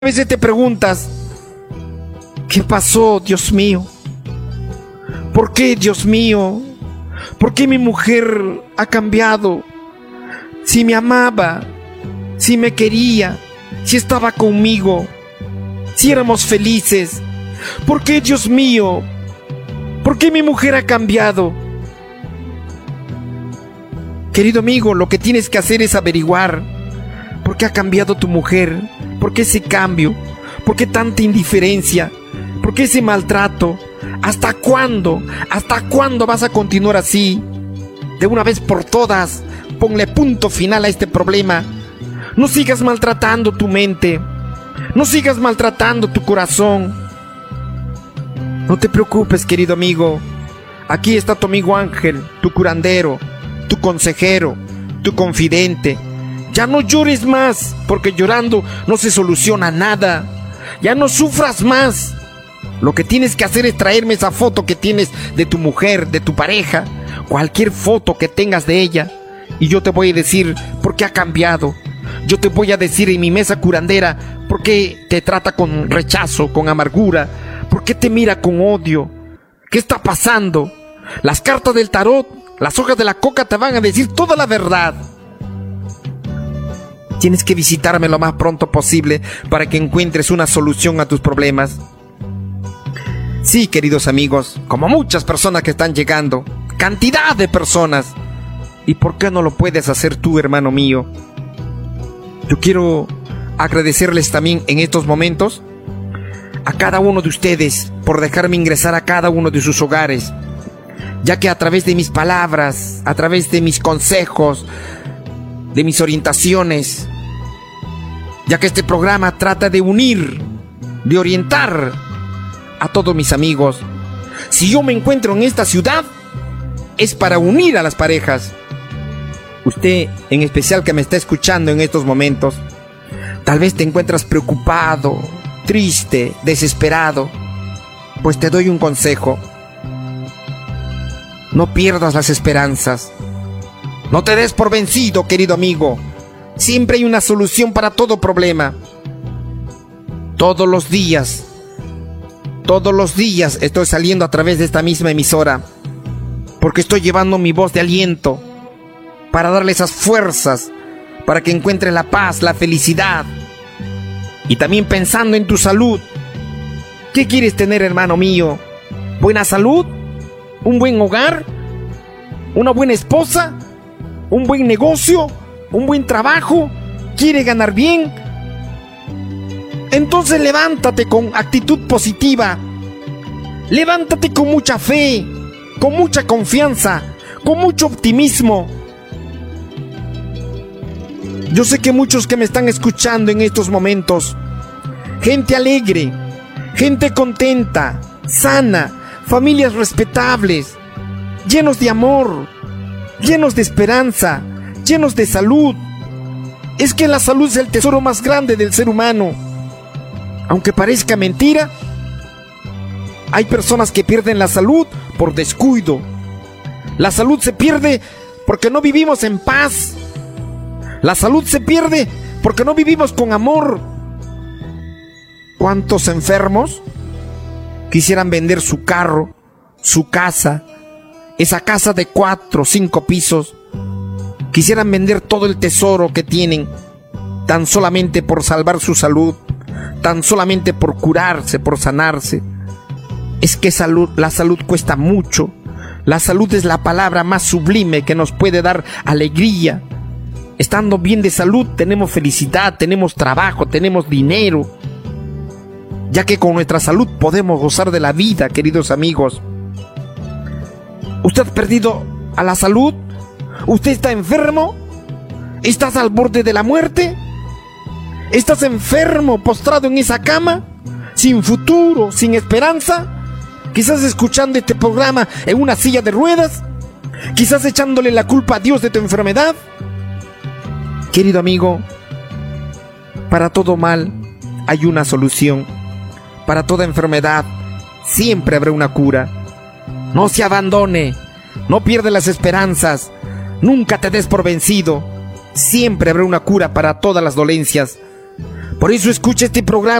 A veces te preguntas, ¿qué pasó, Dios mío? ¿Por qué, Dios mío? ¿Por qué mi mujer ha cambiado? Si me amaba, si me quería, si estaba conmigo, si éramos felices. ¿Por qué, Dios mío? ¿Por qué mi mujer ha cambiado? Querido amigo, lo que tienes que hacer es averiguar por qué ha cambiado tu mujer, por qué ese cambio, por qué tanta indiferencia, por qué ese maltrato. ¿Hasta cuándo? ¿Hasta cuándo vas a continuar así? De una vez por todas, ponle punto final a este problema. No sigas maltratando tu mente, no sigas maltratando tu corazón. No te preocupes, querido amigo. Aquí está tu amigo Ángel, tu curandero, tu consejero, tu confidente. Ya no llores más, porque llorando no se soluciona nada. Ya no sufras más. Lo que tienes que hacer es traerme esa foto que tienes de tu mujer, de tu pareja, cualquier foto que tengas de ella, y yo te voy a decir por qué ha cambiado. Yo te voy a decir en mi mesa curandera por qué te trata con rechazo, con amargura, por qué te mira con odio. ¿Qué está pasando? Las cartas del tarot, las hojas de la coca te van a decir toda la verdad. Tienes que visitarme lo más pronto posible para que encuentres una solución a tus problemas. Sí, queridos amigos, como muchas personas que están llegando, cantidad de personas. ¿Y por qué no lo puedes hacer tú, hermano mío? Yo quiero agradecerles también en estos momentos a cada uno de ustedes por dejarme ingresar a cada uno de sus hogares, ya que a través de mis palabras, a través de mis consejos, de mis orientaciones, ya que este programa trata de unir, de orientar a todos mis amigos. Si yo me encuentro en esta ciudad, es para unir a las parejas. Usted, en especial que me está escuchando en estos momentos, tal vez te encuentras preocupado, triste, desesperado. Pues te doy un consejo. No pierdas las esperanzas. No te des por vencido, querido amigo. Siempre hay una solución para todo problema. Todos los días estoy saliendo a través de esta misma emisora, porque estoy llevando mi voz de aliento para darle esas fuerzas, para que encuentres la paz, la felicidad. Y también pensando en tu salud. ¿Qué quieres tener, hermano mío? ¿Buena salud? ¿Un buen hogar? ¿Una buena esposa? ¿Un buen negocio? ¿Un buen trabajo? ¿Quiere ganar bien? Entonces levántate con actitud positiva. Levántate con mucha fe, con mucha confianza, con mucho optimismo. Yo sé que muchos que me están escuchando en estos momentos, gente alegre, gente contenta, sana, familias respetables, llenos de amor, llenos de esperanza, llenos de salud. Es que la salud es el tesoro más grande del ser humano. Aunque parezca mentira, hay personas que pierden la salud por descuido. La salud se pierde porque no vivimos en paz. La salud se pierde porque no vivimos con amor. ¿Cuántos enfermos quisieran vender su carro, su casa, esa casa de 4 o 5 pisos? Quisieran vender todo el tesoro que tienen, tan solamente por salvar su salud, tan solamente por curarse, por sanarse. Es que la salud cuesta mucho. La salud es la palabra más sublime que nos puede dar alegría. Estando bien de salud tenemos felicidad, tenemos trabajo, tenemos dinero, ya que con nuestra salud podemos gozar de la vida, queridos amigos. ¿Usted ha perdido a la salud? ¿Usted está enfermo? ¿Estás al borde de la muerte? ¿Estás enfermo, postrado en esa cama, sin futuro, sin esperanza? Quizás escuchando este programa en una silla de ruedas, quizás echándole la culpa a Dios de tu enfermedad. Querido amigo, para todo mal hay una solución. Para toda enfermedad siempre habrá una cura. No se abandone, no pierda las esperanzas, nunca te des por vencido. Siempre habrá una cura para todas las dolencias. Por eso escucha este programa.